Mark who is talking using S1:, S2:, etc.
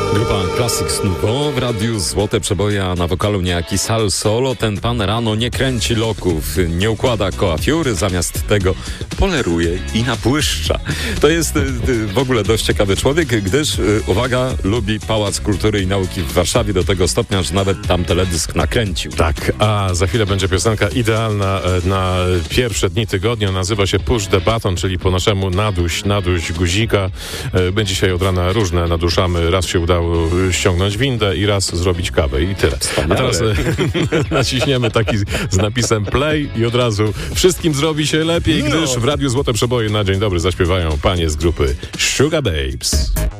S1: Grupa Classics Nouveau w radiu Złote Przeboje, a na wokalu niejaki Sal Solo. Ten pan rano nie kręci loków, nie układa koafiury, zamiast tego poleruje i nabłyszcza. To jest w ogóle dość ciekawy człowiek, gdyż, uwaga, lubi Pałac Kultury i Nauki w Warszawie do tego stopnia, że nawet tam teledysk nakręcił.
S2: Tak, a za chwilę będzie piosenka idealna na pierwsze dni tygodnia. Nazywa się Push the Button, czyli po naszemu naduś guzika. My dzisiaj od rana różne naduszamy. Raz się udało ściągnąć windę i raz zrobić kawę i tyle.
S1: Wspaniale.
S2: A teraz naciśniemy taki z napisem play i od razu wszystkim zrobi się lepiej, gdyż w Radiu Złote Przeboje na dzień dobry zaśpiewają panie z grupy Sugar Babes.